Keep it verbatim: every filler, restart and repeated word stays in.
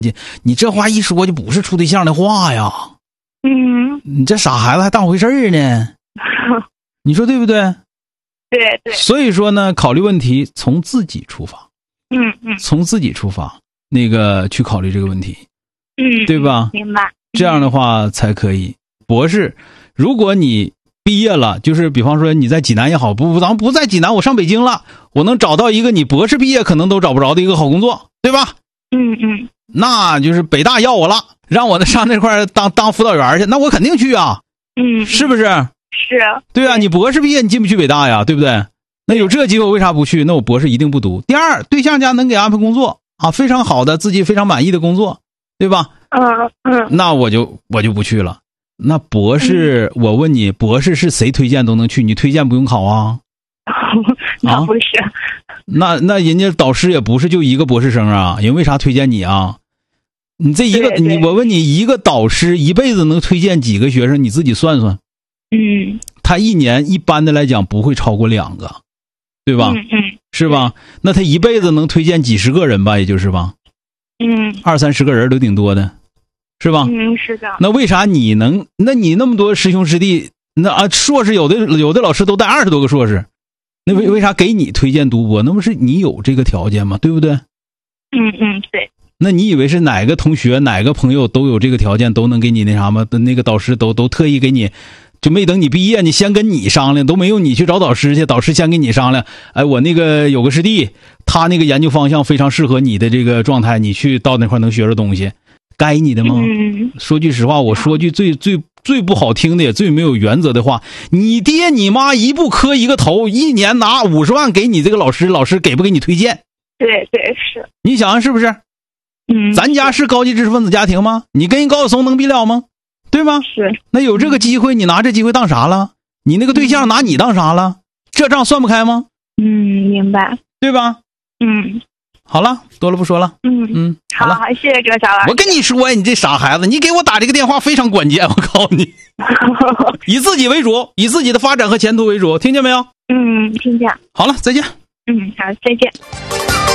你你这话一说就不是处对象的话呀。 嗯， 你这傻孩子还当回事儿呢，你说对不对？ 对对。 所以说呢，考虑问题从自己出发。 嗯嗯。 从自己出发，那个去考虑这个问题。 嗯， 对吧？ 明白。 这样的话才可以。博士，如果你毕业了，就是比方说你在济南也好，不，咱们不在济南，我上北京了，我能找到一个你博士毕业可能都找不着的一个好工作，对吧？ 嗯嗯。 那就是北大要我了，让我上那块当当辅导员去，那我肯定去啊。 嗯， 是不是？ 是。 对啊，你博士毕业你进不去北大呀，对不对？那有这机会为啥不去？那我博士一定不读。第二，对象家能给安排工作啊，非常好的，自己非常满意的工作，对吧？ 嗯嗯。 那我就我就不去了。那博士，嗯、我问你，博士是谁推荐都能去？你推荐不用考啊？ 那不是。 啊、那那人家导师也不是就一个博士生啊，人为啥推荐你啊？你这一个，你我问你，一个导师一辈子能推荐几个学生？你自己算算。 嗯。 他一年一般的来讲不会超过两个，对吧？ 嗯嗯。 是吧？那他一辈子能推荐几十个人吧，也就是吧？ 嗯。 二三十个人都挺多的。是吧？ 嗯，是的。 那为啥你能？那你那么多师兄师弟，那啊硕士有的有的老师都带二十多个硕士，那为为啥给你推荐读博？那不是你有这个条件吗？对不对？ 嗯嗯，对。 那你以为是哪个同学哪个朋友都有这个条件，都能给你那啥吗？那个导师都都特意给你，就没等你毕业，你先跟你商量，都没用你去找导师去，导师先跟你商量。哎，我那个有个师弟，他那个研究方向非常适合你的这个状态，你去到那块能学着东西。该你的吗？ 嗯、 说句实话，我说句最最最不好听的也最没有原则的话，你爹你妈一步磕一个头，一年拿五十万给你这个老师，老师给不给你推荐？ 对对是。 你想想是不是？ 嗯。 咱家是高级知识分子家庭吗？你跟人高晓松能比了吗？对吗？ 是。 那有这个机会，你拿这机会当啥了？你那个对象拿你当啥了？这账算不开吗？ 嗯，明白。 对吧？ 嗯。 好了，多了不说了。 嗯嗯，好了， 好，谢谢这个小老师。 我跟你说，你这傻孩子，你给我打这个电话非常关键，我告诉你，以自己为主，以自己的发展和前途为主，听见没有？ 嗯，听见。 好了，再见。 嗯，好，再见。